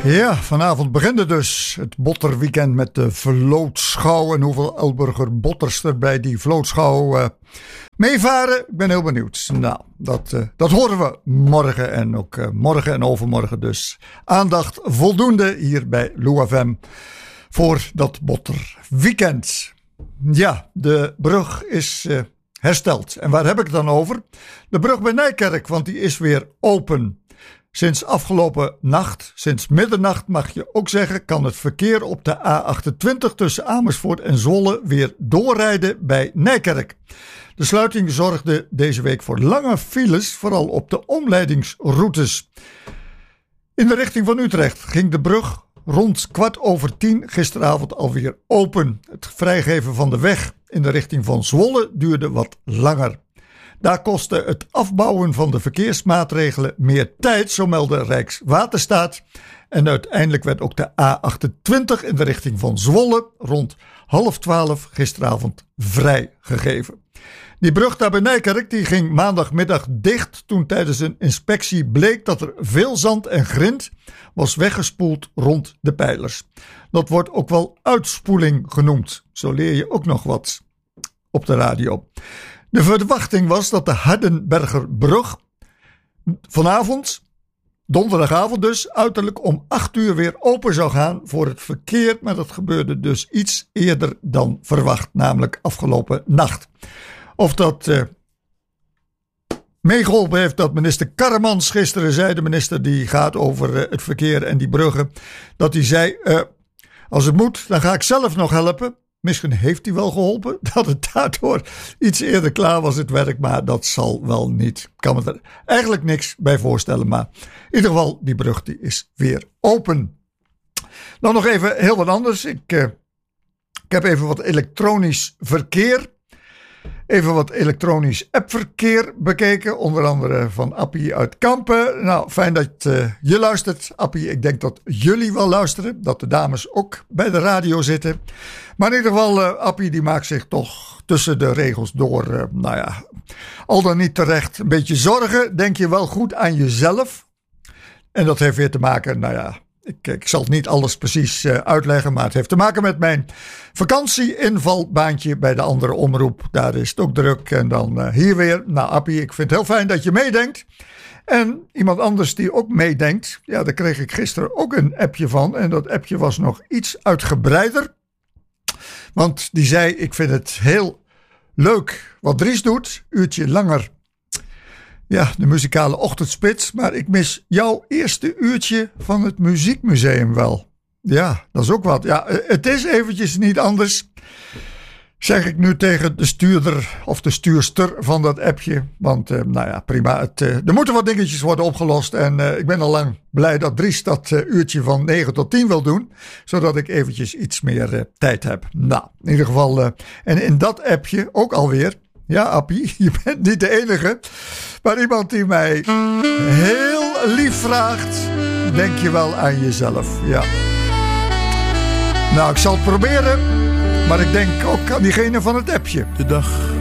Ja, vanavond begint dus het Botterweekend met de vlootschouw. En hoeveel Elburger botters er bij die vlootschouw meevaren. Ik ben heel benieuwd. Nou, dat horen we morgen en ook morgen en overmorgen dus. Aandacht voldoende hier bij Lou FM voor dat Botterweekend. Ja, de brug is hersteld. En waar heb ik het dan over? De brug bij Nijkerk, want die is weer open. Sinds afgelopen nacht, sinds middernacht mag je ook zeggen, kan het verkeer op de A28 tussen Amersfoort en Zwolle weer doorrijden bij Nijkerk. De sluiting zorgde deze week voor lange files, vooral op de omleidingsroutes. In de richting van Utrecht ging de brug rond 10:15 gisteravond alweer open. Het vrijgeven van de weg in de richting van Zwolle duurde wat langer. Daar kostte het afbouwen van de verkeersmaatregelen meer tijd, zo meldde Rijkswaterstaat. En uiteindelijk werd ook de A28 in de richting van Zwolle rond 11:30 gisteravond vrijgegeven. Die brug daar bij Nijkerk die ging maandagmiddag dicht toen tijdens een inspectie bleek dat er veel zand en grind was weggespoeld rond de pijlers. Dat wordt ook wel uitspoeling genoemd. Zo leer je ook nog wat op de radio. De verwachting was dat de Hardenbergerbrug vanavond, donderdagavond dus, uiterlijk om 8 uur weer open zou gaan voor het verkeer. Maar dat gebeurde dus iets eerder dan verwacht, namelijk afgelopen nacht. Of dat meegeholpen heeft dat minister Karremans gisteren zei, de minister die gaat over het verkeer en die bruggen, dat hij zei, als het moet, dan ga ik zelf nog helpen. Misschien heeft hij wel geholpen dat het daardoor iets eerder klaar was het werk, maar dat zal wel niet. Ik kan me er eigenlijk niks bij voorstellen, maar in ieder geval die brug die is weer open. Dan nog even heel wat anders. Ik heb even wat elektronisch verkeer. Even wat elektronisch appverkeer bekeken. Onder andere van Appie uit Kampen. Nou, fijn dat je luistert. Appie, ik denk dat jullie wel luisteren. Dat de dames ook bij de radio zitten. Maar in ieder geval, Appie die maakt zich toch tussen de regels door. Al dan niet terecht een beetje zorgen. Denk je wel goed aan jezelf. En dat heeft weer te maken, ik zal het niet alles precies uitleggen, maar het heeft te maken met mijn vakantie-invalbaantje bij de andere omroep. Daar is het ook druk en dan hier weer. Nou, Appie, ik vind het heel fijn dat je meedenkt. En iemand anders die ook meedenkt, ja, daar kreeg ik gisteren ook een appje van. En dat appje was nog iets uitgebreider. Want die zei, ik vind het heel leuk wat Dries doet, uurtje langer. Ja, de muzikale ochtendspits, maar ik mis jouw eerste uurtje van het Muziekmuseum wel. Ja, dat is ook wat. Ja, het is eventjes niet anders, zeg ik nu tegen de stuurder of de stuurster van dat appje. Want prima, er moeten wat dingetjes worden opgelost. En ik ben al lang blij dat Dries dat uurtje van 9 tot 10 wil doen. Zodat ik eventjes iets meer tijd heb. Nou, in ieder geval, en in dat appje ook alweer. Ja, Appie, je bent niet de enige. Maar iemand die mij heel lief vraagt, denk je wel aan jezelf. Ja. Nou, ik zal het proberen. Maar ik denk ook aan diegene van het appje. De dag